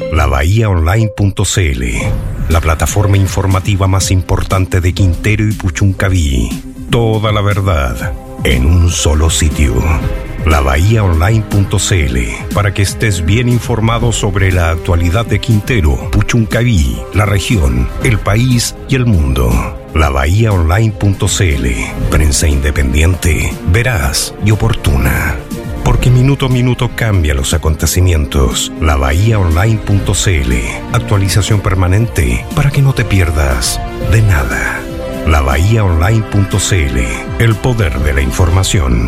LaBahiaOnline.cl, la plataforma informativa más importante de Quintero y Puchuncaví. Toda la verdad en un solo sitio. LaBahiaOnline.cl, para que estés bien informado sobre la actualidad de Quintero, Puchuncaví, la región, el país y el mundo. LaBahiaOnline.cl, prensa independiente, veraz y oportuna. Porque minuto a minuto cambia los acontecimientos. LaBahiaOnline.cl, actualización permanente para que no te pierdas de nada. LaBahiaOnline.cl, el poder de la información.